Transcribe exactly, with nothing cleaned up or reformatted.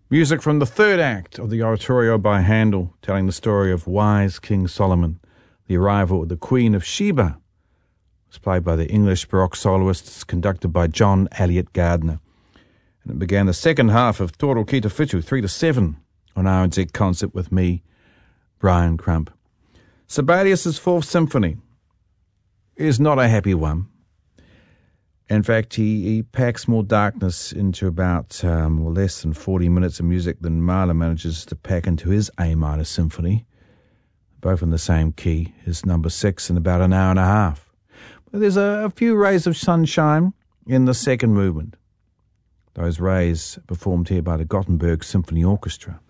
Music from the third act of the oratorio by Handel, telling the story of wise King Solomon. The arrival of the Queen of Sheba was played by the English Baroque soloists, conducted by John Elliott Gardner. And it began the second half of Toro Ki Te Whitu, three to seven, on R and Z Concert with me, Brian Crump. Sibelius' Fourth Symphony is not a happy one. In fact, he, he packs more darkness into about um, well, less than forty minutes of music than Mahler manages to pack into his A minor symphony, both in the same key, his number six, in about an hour and a half. But there's a, a few rays of sunshine in the second movement. Those rays performed here by the Gothenburg Symphony Orchestra.